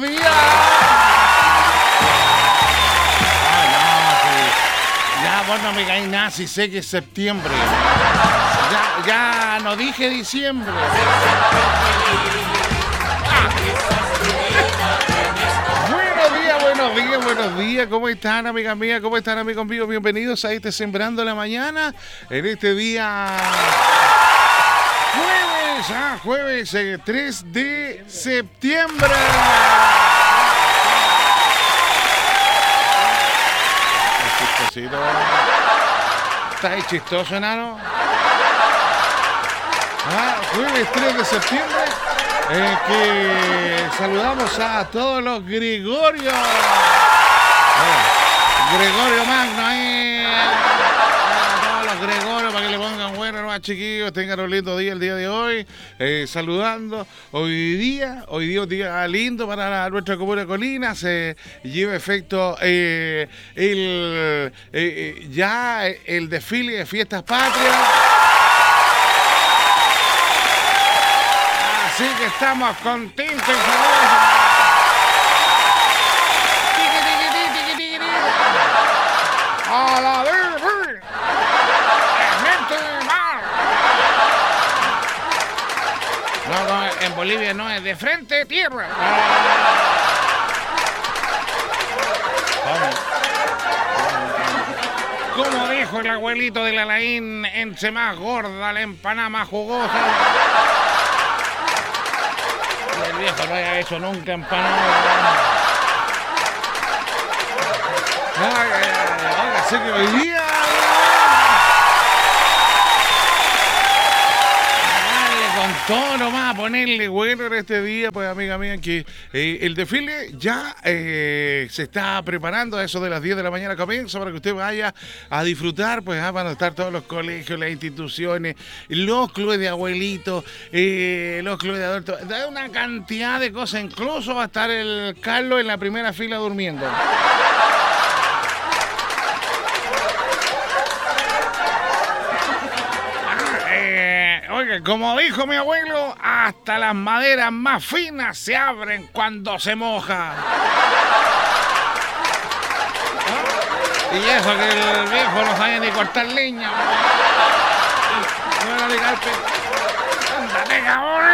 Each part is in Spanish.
días. Ya, vos no me caí nada si sé que es septiembre. Ya no dije diciembre. Buenos días, ¿cómo están, amigas mías? ¿Cómo están, amigos míos? Bienvenidos a este Sembrando la Mañana, en este día jueves 3 de septiembre. ¿Está ahí chistoso, enano? Jueves 3 de septiembre. Que saludamos a todos los Gregorios. Gregorio Magno, a todos los Gregorios para que le pongan bueno, más chiquillos, tengan un lindo día el día de hoy. Saludando, hoy día un día lindo para nuestra comuna de Colina, se lleva efecto ya el desfile de fiestas patrias. Así que estamos contentos y felices. ¡A la vez! No, en Bolivia no, es de frente tierra. Como dijo el abuelito del Alain, entre más gorda la empanada más jugosa. El viejo no haya hecho nunca empanada. Así que hoy día dale con todo nomás, ponerle bueno en este día, pues amiga mía, que el desfile ya se está preparando, a eso de las 10 de la mañana comienza, para que usted vaya a disfrutar, pues van a estar todos los colegios, las instituciones, los clubes de abuelitos, los clubes de adultos, hay una cantidad de cosas, incluso va a estar el Carlos en la primera fila durmiendo. Oiga, como dijo mi abuelo, hasta las maderas más finas se abren cuando se moja. Y eso que el viejo no sabía ni cortar leña. No era de golpe. ¡Ándate, cabrón!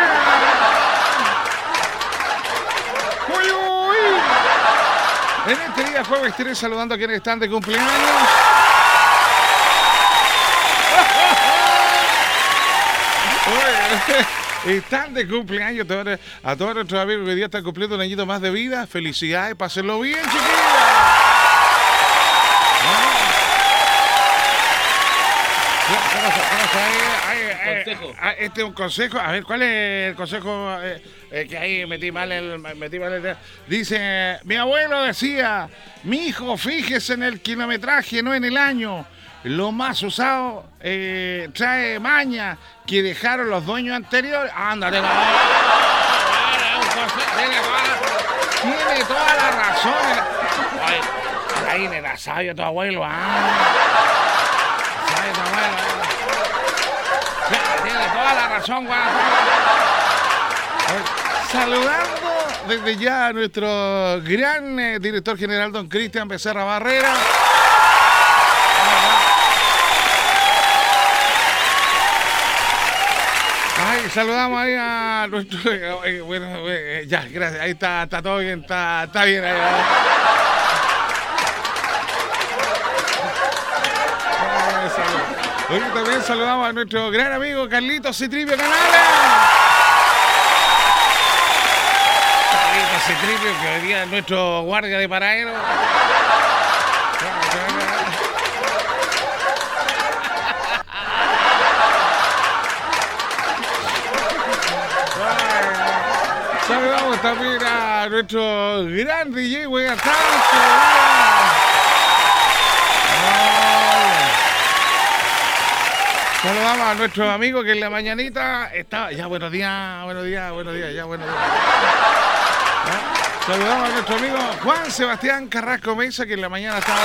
¡Uy, uy! En este día jueves 3 saludando a quienes están de cumpleaños. Están de cumpleaños a todos nuestros amigos que hoy día están cumpliendo un añito más de vida. Felicidades, pásenlo bien, chiquillos. Este es un consejo. A ver, ¿cuál es el consejo? Que ahí metí mal el. Dice, mi abuelo decía, mi hijo, fíjese en el kilometraje, no en el año. Lo más usado trae maña que dejaron los dueños anteriores. Ándate, tiene toda la razón. Oye, ahí era sabio tu abuelo. Sabio tu abuelo. Tiene toda la razón, saludando desde ya a nuestro gran director general, don Cristian Becerra Barrera. Saludamos ahí a nuestro... ya, gracias. Ahí está todo bien, está bien ahí. Hoy también saludamos a nuestro gran amigo Carlitos Citripio Canales. Carlitos Citripio, que hoy día es nuestro guardia de paradero. Saludamos también a nuestro gran DJ, Saludamos a nuestro amigo que en la mañanita estaba... Ya, buenos días, ya, buenos días. Saludamos a nuestro amigo Juan Sebastián Carrasco Mesa, que en la mañana estaba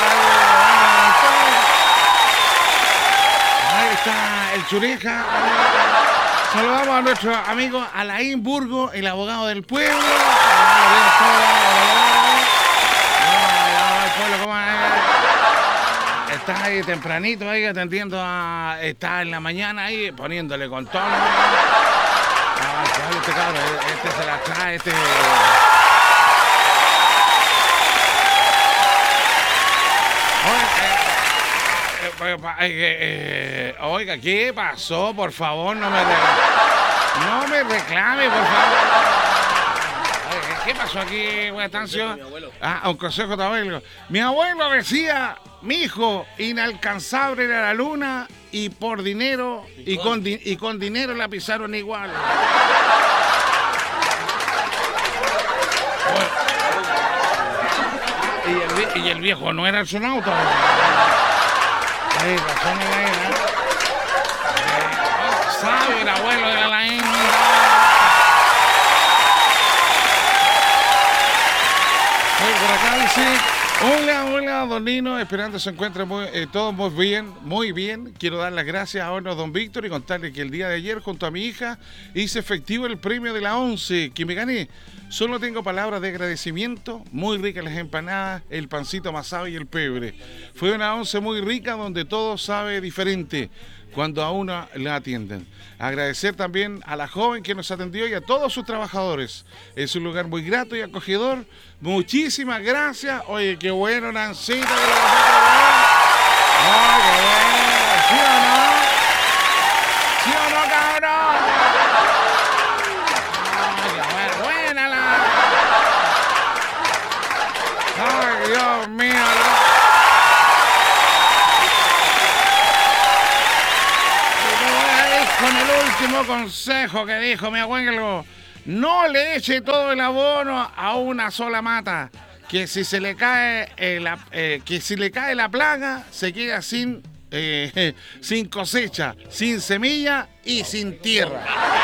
ahí está el Chureja. Saludamos a nuestro amigo Alain Burgo, el abogado del pueblo. Está ahí tempranito, ahí atendiendo a... Está en la mañana ahí poniéndole con todo. Este cabrón, este se la trae, Oiga, ¿qué pasó? Por favor, no me reclame, por favor. Oiga, ¿qué pasó aquí, Guastancio? Un consejo de abuelo. Mi abuelo decía, mijo, inalcanzable era la luna y por dinero y con dinero la pisaron igual. Y el viejo no era astronauta. Hay razón en la era. Sabe el abuelo de la India. Por acá dice, hola, don Nino, esperando se encuentre todo muy bien. Quiero dar las gracias a don Víctor y contarle que el día de ayer junto a mi hija hice efectivo el premio de la 11 que me gané. Solo tengo palabras de agradecimiento, muy ricas las empanadas, el pancito amasado y el pebre. Fue una 11 muy rica donde todo sabe diferente cuando a una la atienden. Agradecer también a la joven que nos atendió y a todos sus trabajadores. Es un lugar muy grato y acogedor. Muchísimas gracias. Oye, qué bueno, Nancita, que lo pasaste bien. ¡Ay, qué bueno! ¿Sí o no? ¿Sí o no, cabrón? ¡Ay, Dios mío! Con el último consejo que dijo mi abuelo, no le eche todo el abono a una sola mata, que si se le cae la plaga, se queda sin cosecha, sin semilla y sin tierra.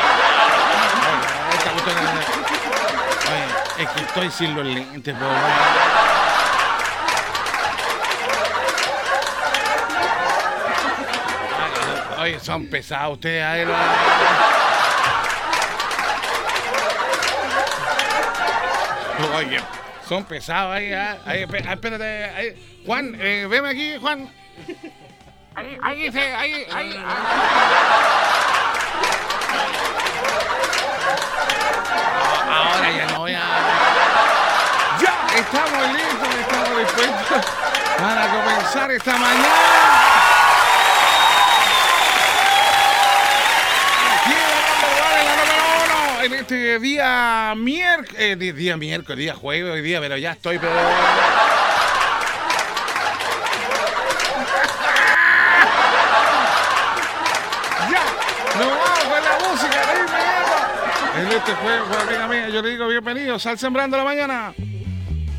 Oye, es que estoy sin los lentes, por favor. Oye, son pesados ustedes ahí. Oye, son pesados ahí. Espérate. Ahí. Juan, veme aquí, Juan. Ahí. Ahora ya no voy a... ¡Ya! Estamos listos, estamos dispuestos para comenzar esta mañana. En este día miércoles, día jueves, hoy día, pero ya estoy, pero... ¡Ya! ¡Nos vamos con la música de inmediato! En este juego, amiga mía, yo le digo bienvenidos al Sembrando la Mañana.